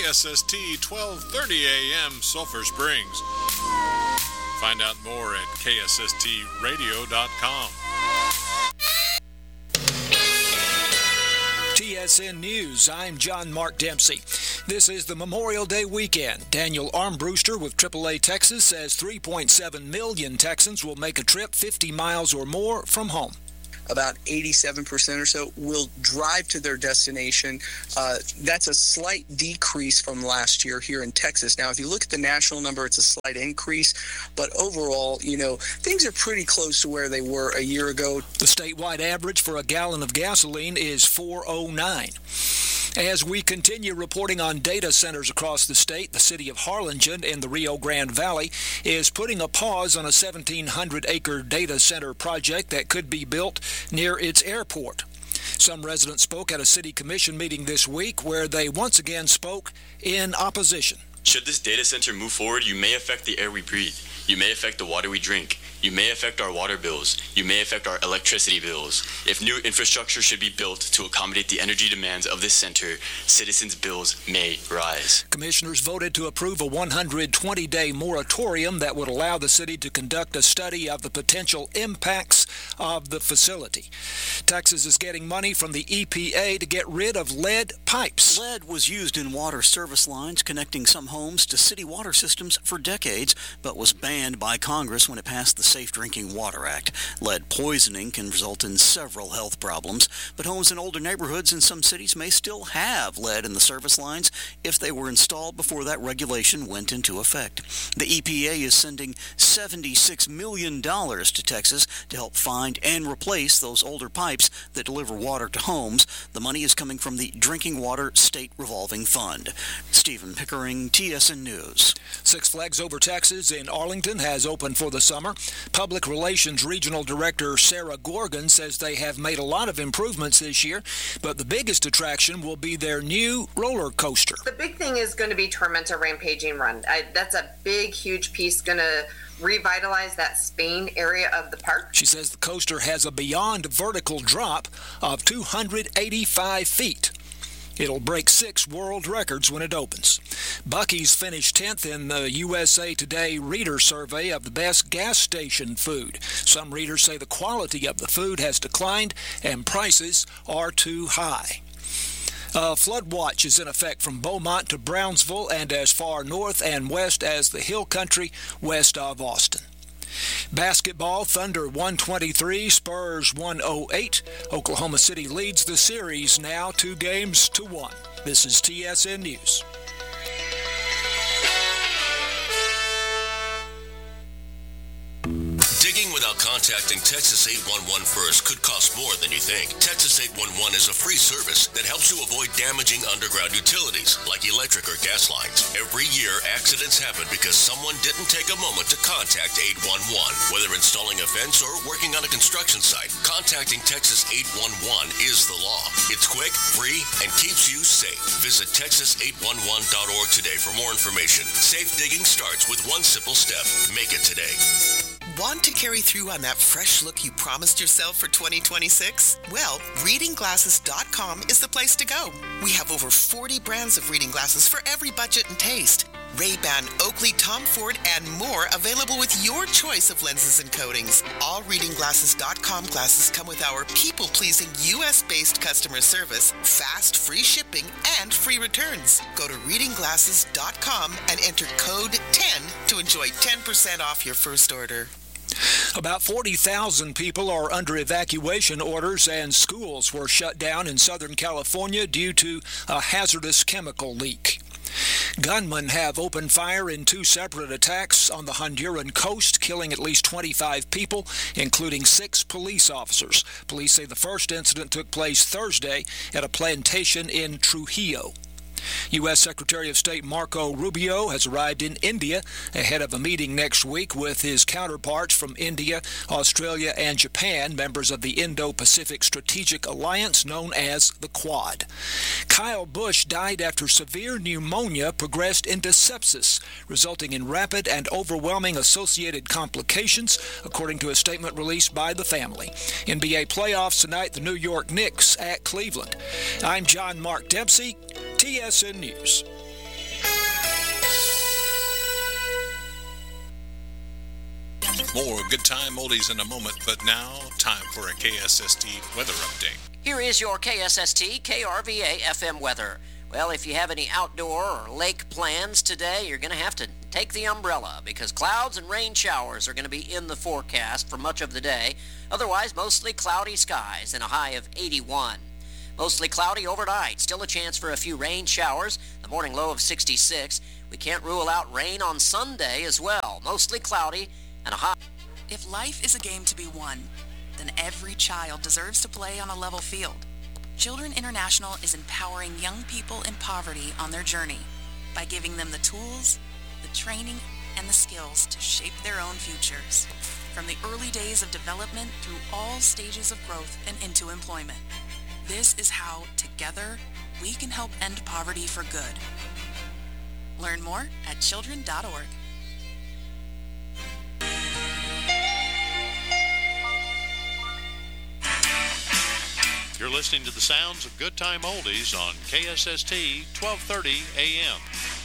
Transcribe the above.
KSST 1230 AM Sulphur Springs. Find out more at ksstradio.com. TSN News, I'm John Mark Dempsey. This is the Memorial Day weekend. Daniel Armbruster with AAA Texas says 3.7 million Texans will make a trip 50 miles or more from home. About 87% or so will drive to their destination. That's a slight decrease from last year here in Texas. Now, if you look at the national number, it's a slight increase. But overall, things are pretty close to where they were a year ago. The statewide average for a gallon of gasoline is $4.09. As we continue reporting on data centers across the state, the city of Harlingen in the Rio Grande Valley is putting a pause on a 1,700-acre data center project that could be built near its airport. Some residents spoke at a city commission meeting this week where they once again spoke in opposition. Should this data center move forward, you may affect the air we breathe. You may affect the water we drink. You may affect our water bills. You may affect our electricity bills. If new infrastructure should be built to accommodate the energy demands of this center, citizens' bills may rise. Commissioners voted to approve a 120-day moratorium that would allow the city to conduct a study of the potential impacts of the facility. Texas is getting money from the EPA to get rid of lead pipes. Lead was used in water service lines connecting some homes to city water systems for decades, but was banned by Congress when it passed the Safe Drinking Water Act. Lead poisoning can result in several health problems, but homes in older neighborhoods in some cities may still have lead in the service lines if they were installed before that regulation went into effect. The EPA is sending $76 million to Texas to help find and replace those older pipes that deliver water to homes. The money is coming from the Drinking Water State Revolving Fund. Stephen Pickering, TSN News. Six Flags Over Texas in Arlington has opened for the summer. Public Relations Regional Director Sarah Gorgon says they have made a lot of improvements this year, but the biggest attraction will be their new roller coaster. The big thing is going to be Tormenta Rampaging Run. That's a big, huge piece, going to revitalize that Spain area of the park. She says the coaster has a beyond vertical drop of 285 feet. It'll break 6 world records when it opens. Buc-ee's finished 10th in the USA Today reader survey of the best gas station food. Some readers say the quality of the food has declined and prices are too high. A flood watch is in effect from Beaumont to Brownsville and as far north and west as the Hill Country west of Austin. Basketball, Thunder 123, Spurs 108. Oklahoma City leads the series now 2-1. This is TSN News. Digging without contacting Texas 811 first could cost more than you think. Texas 811 is a free service that helps you avoid damaging underground utilities like electric or gas lines. Every year, accidents happen because someone didn't take a moment to contact 811. Whether installing a fence or working on a construction site, contacting Texas 811 is the law. It's quick, free, and keeps you safe. Visit texas811.org today for more information. Safe digging starts with one simple step. Make it today. Want to carry through on that fresh look you promised yourself for 2026? Well, readingglasses.com is the place to go. We have over 40 brands of reading glasses for every budget and taste. Ray-Ban, Oakley, Tom Ford, and more available with your choice of lenses and coatings. All readingglasses.com glasses come with our people-pleasing U.S.-based customer service, fast, free shipping, and free returns. Go to readingglasses.com and enter code 10 to enjoy 10% off your first order. About 40,000 people are under evacuation orders and schools were shut down in Southern California due to a hazardous chemical leak. Gunmen have opened fire in 2 separate attacks on the Honduran coast, killing at least 25 people, including 6 police officers. Police say the first incident took place Thursday at a plantation in Trujillo. U.S. Secretary of State Marco Rubio has arrived in India ahead of a meeting next week with his counterparts from India, Australia, and Japan, members of the Indo-Pacific Strategic Alliance known as the Quad. Kyle Busch died after severe pneumonia progressed into sepsis, resulting in rapid and overwhelming associated complications, according to a statement released by the family. NBA playoffs tonight, the New York Knicks at Cleveland. I'm John Mark Dempsey, TSN News. More Good Time Oldies in a moment, but now time for a KSST weather update. Here is your KSST KRVA FM weather. Well, if you have any outdoor or lake plans today, you're going to have to take the umbrella because clouds and rain showers are going to be in the forecast for much of the day. Otherwise, mostly cloudy skies and a high of 81. Mostly cloudy overnight. Still a chance for a few rain showers. The morning low of 66. We can't rule out rain on Sunday as well. Mostly cloudy and a high. If life is a game to be won, then every child deserves to play on a level field. Children International is empowering young people in poverty on their journey by giving them the tools, the training, and the skills to shape their own futures. From the early days of development through all stages of growth and into employment. This is how, together, we can help end poverty for good. Learn more at children.org. You're listening to the sounds of Good Time Oldies on KSST 1230 AM.